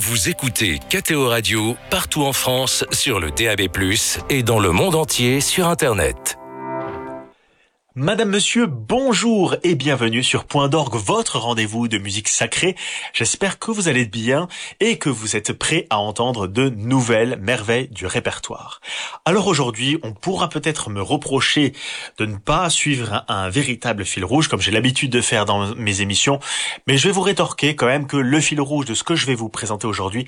Vous écoutez KTO Radio partout en France sur le DAB+, et dans le monde entier sur Internet. Madame, monsieur, bonjour et bienvenue sur Point d'Orgue, votre rendez-vous de musique sacrée. J'espère que vous allez bien et que vous êtes prêts à entendre de nouvelles merveilles du répertoire. Alors aujourd'hui, on pourra peut-être me reprocher de ne pas suivre un véritable fil rouge comme j'ai l'habitude de faire dans mes émissions, mais je vais vous rétorquer quand même que le fil rouge de ce que je vais vous présenter aujourd'hui,